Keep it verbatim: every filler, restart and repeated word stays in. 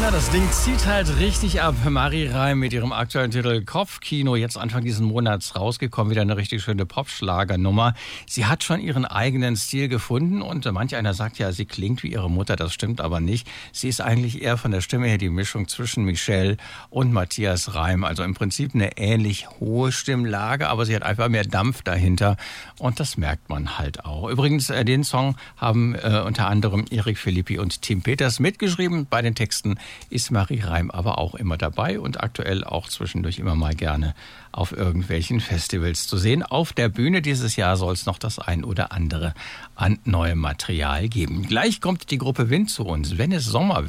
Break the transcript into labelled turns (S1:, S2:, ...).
S1: Ja, das Ding zieht halt richtig ab. Marie Reim mit ihrem aktuellen Titel Kopfkino, jetzt Anfang diesen Monats rausgekommen, wieder eine richtig schöne Popschlagernummer. Sie hat schon ihren eigenen Stil gefunden und manch einer sagt ja, sie klingt wie ihre Mutter, das stimmt aber nicht. Sie ist eigentlich eher von der Stimme her die Mischung zwischen Michelle und Matthias Reim, also im Prinzip eine ähnlich hohe Stimmlage, aber sie hat einfach mehr Dampf dahinter und das merkt man halt auch. Übrigens, äh, den Song haben äh, unter anderem Erik Philippi und Tim Peters mitgeschrieben. Bei den Texten ist Marie Reim aber auch immer dabei und aktuell auch zwischendurch immer mal gerne auf irgendwelchen Festivals zu sehen. Auf der Bühne dieses Jahr soll es noch das ein oder andere an neuem Material geben. Gleich kommt die Gruppe Wind zu uns, wenn es Sommer wird.